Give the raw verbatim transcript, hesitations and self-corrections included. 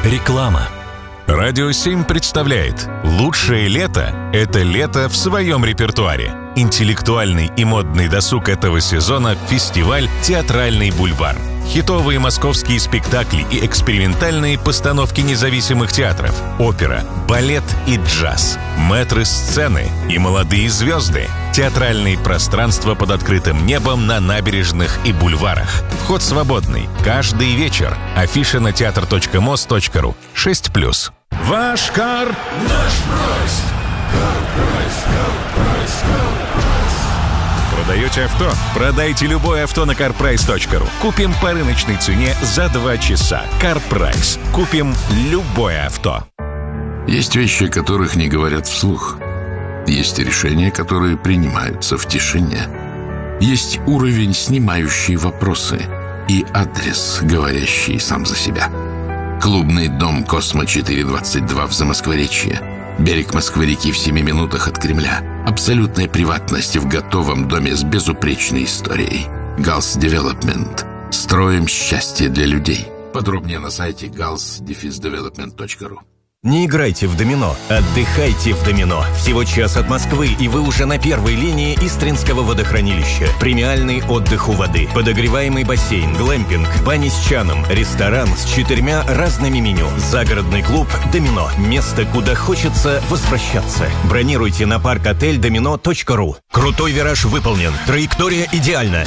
Реклама. Радио семь представляет «Лучшее лето – это лето в своем репертуаре». Интеллектуальный и модный досуг этого сезона – фестиваль «Театральный бульвар». Хитовые московские спектакли и экспериментальные постановки независимых театров, опера, балет и джаз, мэтры сцены и молодые звезды, театральные пространства под открытым небом на набережных и бульварах. Вход свободный. Каждый вечер. Афиша на театр точка мос точка ру. шесть плюс. Ваш кар... Наш прайс. Кар прайс, кар прайс, кар прайс. Продаете авто? Продайте любое авто на кар прайс точка ру. Купим по рыночной цене за два часа. CarPrice. Купим любое авто. Есть вещи, которых не говорят вслух. Есть решения, которые принимаются в тишине. Есть уровень, снимающий вопросы, и адрес, говорящий сам за себя. Клубный дом «Космо четыре двадцать два» в Замоскворечье. Берег Москвы-реки в семи минутах от Кремля. Абсолютная приватность в готовом доме с безупречной историей. Галс Девелопмент. Строим счастье для людей. Подробнее на сайте галс девелопмент точка ру. Не играйте в домино, отдыхайте в домино. Всего час от Москвы, и вы уже на первой линии Истринского водохранилища. Премиальный отдых у воды, подогреваемый бассейн, глэмпинг, бани с чаном, ресторан с четырьмя разными меню. Загородный клуб «Домино». Место, куда хочется возвращаться. Бронируйте на парк отель домино точка ру. Крутой вираж выполнен. Траектория идеальна.